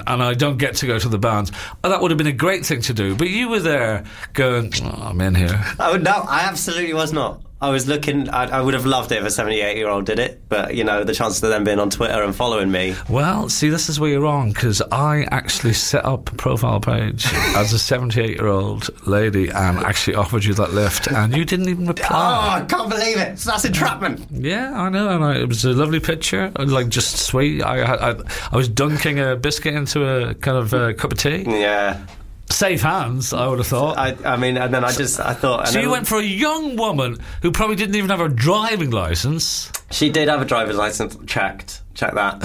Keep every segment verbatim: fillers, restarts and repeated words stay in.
and I don't get to go to the bands. Oh, that would have been a great thing to do. But you were there going, oh, I'm in here. Oh, no, I absolutely was not. I was looking, I, I would have loved it if a seventy-eight-year-old did it, but, you know, the chances of them being on Twitter and following me... Well, see, this is where you're wrong, because I actually set up a profile page as a seventy-eight-year-old lady and actually offered you that lift, and you didn't even reply. Oh, I can't believe it. That's entrapment. Yeah, I know, and I, it was a lovely picture, like, just sweet. I, I, I was dunking a biscuit into a kind of a cup of tea. Yeah. Safe hands, I would have thought. I, I mean, and then I just, I thought... So you went for a young woman who probably didn't even have her driving licence. She did have a driver's licence, checked. Check that.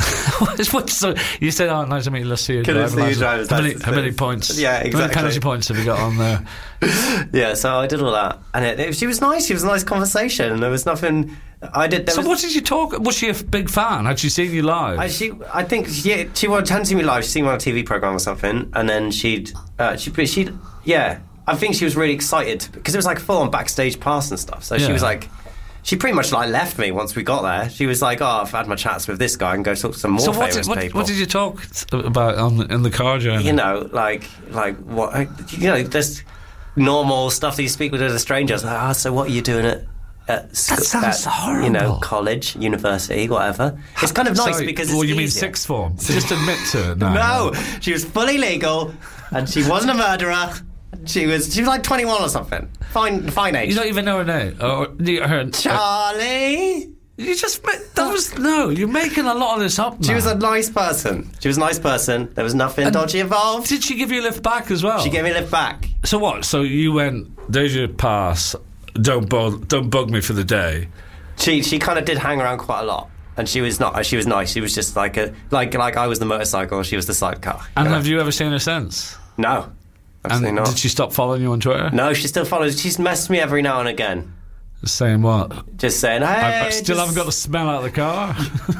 So you said, oh, nice to meet you, let's see your Couldn't driving see your licence. driver's How many, licence. how many points? Yeah, exactly. How many penalty points have you got on there? Yeah, so I did all that. And it, it, she was nice, she was a nice conversation. There was nothing... I did. So was, what did you talk... Was she a big fan? Had she seen you live? I, she, I think she, she hadn't seen me live. She'd seen me on a T V programme or something. And then she'd... Uh, she'd, she'd... Yeah. I think she was really excited. Because it was like full-on backstage pass and stuff. So yeah. She was like... She pretty much like left me once we got there. She was like, "Oh, I've had my chats with this guy and go talk to some more so what famous did, what, people." What did you talk about on in the car journey? You know, like like what you know, just normal stuff that you speak with a stranger. Like, oh, so what are you doing at? At sc- that sounds at, horrible. You know, college, university, whatever. It's kind of nice Sorry, because it's well, you easier. mean sixth form? Just admit to it. No, no, she was fully legal, and she wasn't a murderer. She was she was like twenty-one or something. Fine, fine age. You don't even know her name. Or, her, Charlie. You just that was no. You're making a lot of this up now. She was a nice person. She was a nice person. There was nothing and dodgy involved. Did she give you a lift back as well? She gave me a lift back. So what? So you went. There's your pass. Don't bug. Don't bug me for the day. She she kind of did hang around quite a lot. And she was not. She was nice. She was just like a like like I was the motorcycle. She was the sidecar. And know? Have you ever seen her since? No. Absolutely and not. Did she stop following you on Twitter? No, she still follows. She's messaged me every now and again. Saying what? Just saying, hey. I, I still just... haven't got the smell out of the car.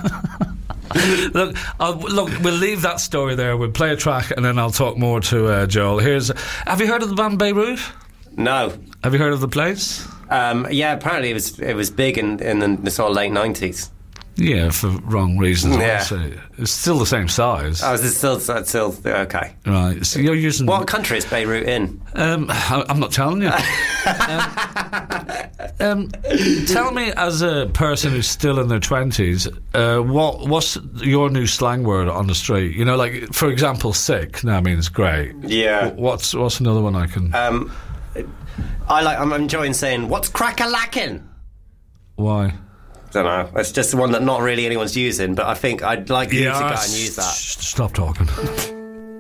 Look, I'll, look, we'll leave that story there. We'll play a track and then I'll talk more to uh, Joel. Here's. Have you heard of the band Beirut? No. Have you heard of the place? Um, yeah, apparently it was it was big in in the, the sort of late nineties. Yeah, for wrong reasons. Yeah. It's still the same size. Oh, it's still, it's still okay. Right. So you're using... What country is Beirut in? Um, I, I'm not telling you. um, um, tell me, as a person who's still in their twenties, uh, what what's your new slang word on the street? You know, like, for example, sick now means great. Yeah. What's what's another one I can... Um, I like, I'm enjoying saying, what's crack-a-lackin'? Why? Don't know. It's just one that not really anyone's using, but I think I'd like you yeah, to go and use that. S- stop talking.